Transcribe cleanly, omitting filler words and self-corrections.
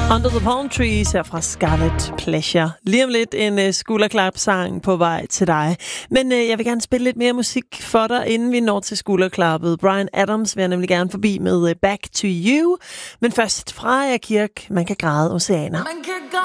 Under the Palm Trees her fra Scarlet Pleasure. Lige om lidt en skulderklap-sang på vej til dig. Men jeg vil gerne spille lidt mere musik for dig, inden vi når til skulderklappet. Bryan Adams vil jeg nemlig gerne forbi med Back to You. Men først fra Freja Kirk, Man kan græde oceaner.